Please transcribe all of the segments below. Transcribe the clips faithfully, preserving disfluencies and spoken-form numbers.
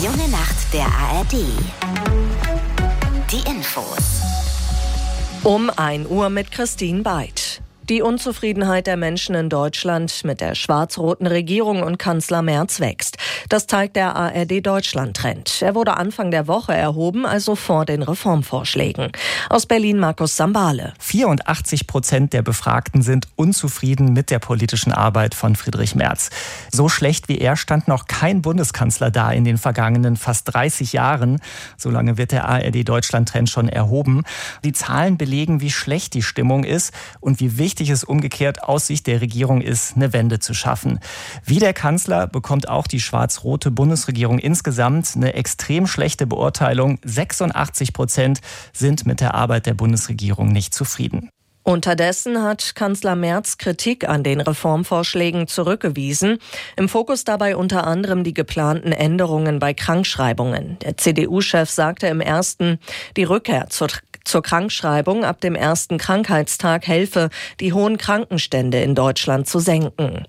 Die junge Nacht der A R D. Die Infos. Um ein Uhr mit Christine Beid. Die Unzufriedenheit der Menschen in Deutschland mit der schwarz-roten Regierung und Kanzler Merz wächst. Das zeigt der A R D-Deutschland-Trend. Er wurde Anfang der Woche erhoben, also vor den Reformvorschlägen. Aus Berlin Markus Sambale. vierundachtzig Prozent der Befragten sind unzufrieden mit der politischen Arbeit von Friedrich Merz. So schlecht wie er stand noch kein Bundeskanzler da in den vergangenen fast dreißig Jahren. So lange wird der A R D-Deutschland-Trend schon erhoben. Die Zahlen belegen, wie schlecht die Stimmung ist und wie wichtig es umgekehrt aus Sicht der Regierung ist, eine Wende zu schaffen. Wie der Kanzler bekommt auch die schwarz-rote Bundesregierung insgesamt eine extrem schlechte Beurteilung. sechsundachtzig Prozent sind mit der Arbeit der Bundesregierung nicht zufrieden. Unterdessen hat Kanzler Merz Kritik an den Reformvorschlägen zurückgewiesen. Im Fokus dabei unter anderem die geplanten Änderungen bei Krankschreibungen. Der C D U-Chef sagte im ersten, die Rückkehr zur, zur Krankschreibung ab dem ersten Krankheitstag helfe, die hohen Krankenstände in Deutschland zu senken.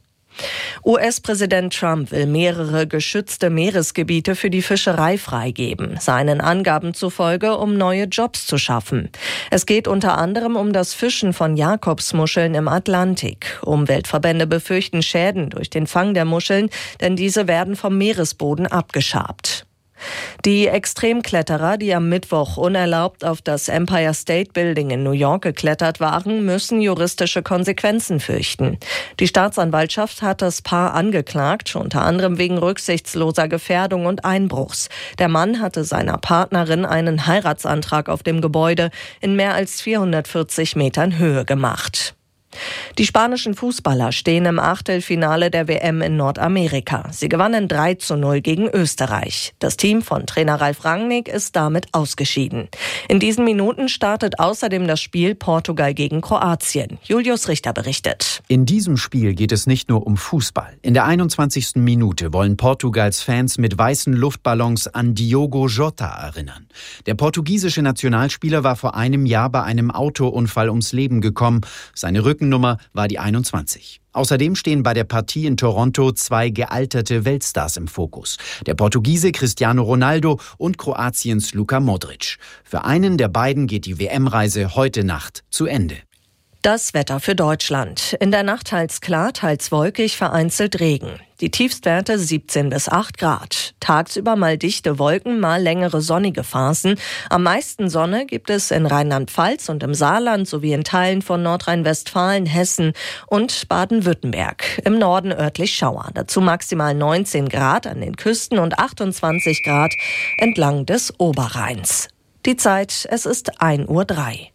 U S-Präsident Trump will mehrere geschützte Meeresgebiete für die Fischerei freigeben, seinen Angaben zufolge, um neue Jobs zu schaffen. Es geht unter anderem um das Fischen von Jakobsmuscheln im Atlantik. Umweltverbände befürchten Schäden durch den Fang der Muscheln, denn diese werden vom Meeresboden abgeschabt. Die Extremkletterer, die am Mittwoch unerlaubt auf das Empire State Building in New York geklettert waren, müssen juristische Konsequenzen fürchten. Die Staatsanwaltschaft hat das Paar angeklagt, unter anderem wegen rücksichtsloser Gefährdung und Einbruchs. Der Mann hatte seiner Partnerin einen Heiratsantrag auf dem Gebäude in mehr als vierhundertvierzig Metern Höhe gemacht. Die spanischen Fußballer stehen im Achtelfinale der W M in Nordamerika. Sie gewannen drei zu null gegen Österreich. Das Team von Trainer Ralf Rangnick ist damit ausgeschieden. In diesen Minuten startet außerdem das Spiel Portugal gegen Kroatien. Julius Richter berichtet. In diesem Spiel geht es nicht nur um Fußball. In der einundzwanzigsten Minute wollen Portugals Fans mit weißen Luftballons an Diogo Jota erinnern. Der portugiesische Nationalspieler war vor einem Jahr bei einem Autounfall ums Leben gekommen. Seine Rücken Nummer war die einundzwanzig. Außerdem stehen bei der Partie in Toronto zwei gealterte Weltstars im Fokus. Der Portugiese Cristiano Ronaldo und Kroatiens Luka Modric. Für einen der beiden geht die W M-Reise heute Nacht zu Ende. Das Wetter für Deutschland. In der Nacht teils klar, teils wolkig, vereinzelt Regen. Die Tiefstwerte siebzehn bis acht Grad. Tagsüber mal dichte Wolken, mal längere sonnige Phasen. Am meisten Sonne gibt es in Rheinland-Pfalz und im Saarland sowie in Teilen von Nordrhein-Westfalen, Hessen und Baden-Württemberg. Im Norden örtlich Schauer. Dazu maximal neunzehn Grad an den Küsten und achtundzwanzig Grad entlang des Oberrheins. Die Zeit, es ist ein Uhr drei.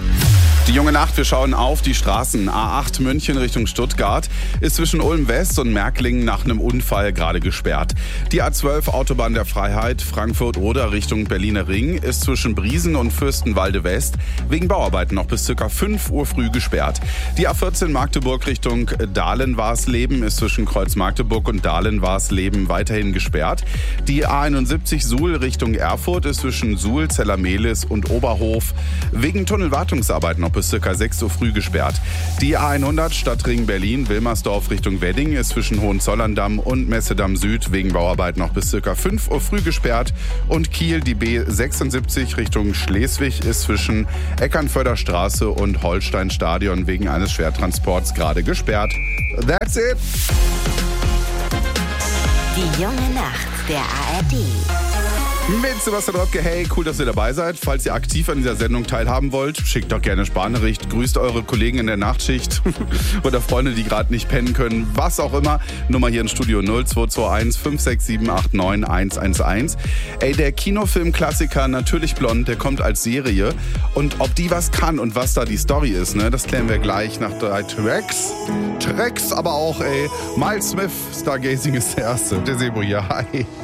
Die junge Nacht, wir schauen auf die Straßen. A acht München Richtung Stuttgart ist zwischen Ulm West und Märklingen nach einem Unfall gerade gesperrt. Die A zwölf Autobahn der Freiheit Frankfurt-Oder Richtung Berliner Ring ist zwischen Briesen und Fürstenwalde West wegen Bauarbeiten noch bis ca. fünf Uhr früh gesperrt. Die A vierzehn Magdeburg Richtung Dahlen-Warsleben ist zwischen Kreuz Magdeburg und Dahlen-Warsleben weiterhin gesperrt. Die A einundsiebzig Suhl Richtung Erfurt ist zwischen Suhl, Zellermehlis und Oberhof wegen Tunnelwartungsarbeiten noch bis ca. sechs Uhr früh gesperrt. Die A hundert Stadtring Berlin-Wilmersdorf Richtung Wedding ist zwischen Hohenzollern-Damm und Messedamm Süd wegen Bauarbeit noch bis ca. fünf Uhr früh gesperrt. Und Kiel, die B sechsundsiebzig Richtung Schleswig ist zwischen Eckernförder Straße und Holstein-Stadion wegen eines Schwertransports gerade gesperrt. That's it! Die junge Nacht der A R D. Mit Sebastian Röpke, hey, cool, dass ihr dabei seid. Falls ihr aktiv an dieser Sendung teilhaben wollt, schickt doch gerne Sprachnachricht, grüßt eure Kollegen in der Nachtschicht oder Freunde, die gerade nicht pennen können, was auch immer. Nummer hier im Studio null zwei zwei eins fünf sechs sieben acht neun eins eins eins. Ey, der Kinofilm-Klassiker Natürlich Blond, der kommt als Serie. Und ob die was kann und was da die Story ist, ne, das klären wir gleich nach drei Tracks. Tracks aber auch, ey. Miles Smith, Stargazing ist der Erste. Der Sebo hier, hi.